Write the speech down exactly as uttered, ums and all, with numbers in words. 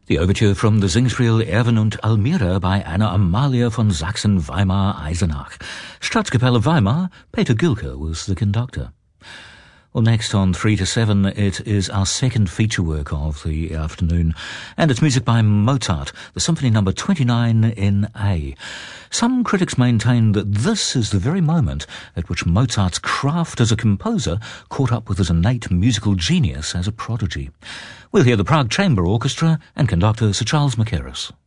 The overture from the Singspiel Erwin und Almira by Anna Amalia von Sachsen-Weimar-Eisenach. Staatskapelle Weimar, Peter Gilker was the conductor. Well, next on three to seven, it is our second feature work of the afternoon, and it's music by Mozart, the Symphony Number twenty-nine in A. Some critics maintain that this is the very moment at which Mozart's craft as a composer caught up with his innate musical genius as a prodigy. We'll hear the Prague Chamber Orchestra and conductor Sir Charles Mackerras.